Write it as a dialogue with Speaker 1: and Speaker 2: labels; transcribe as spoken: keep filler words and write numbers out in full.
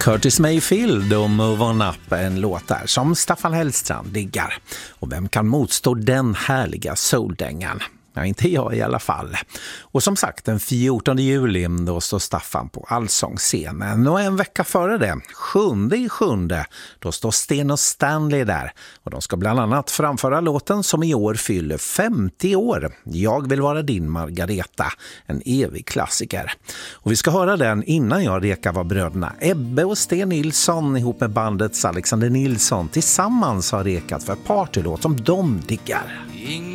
Speaker 1: Curtis Mayfield och Move On Up, en låt där som Staffan Hellstrand diggar. Och vem kan motstå den härliga soldängan? Ja, inte jag i alla fall. Och som sagt, den fjortonde juli då står Staffan på Allsångsscenen. Och en vecka före det, sjunde i sjunde, då står Sten och Stanley där. Och de ska bland annat framföra låten som i år fyller femtio år. Jag vill vara din Margareta, en evig klassiker. Och vi ska höra den innan jag rekar vad bröderna Ebbe och Sten Nilsson ihop med bandets Alexander Nilsson tillsammans har rekat för partylåt som de diggar.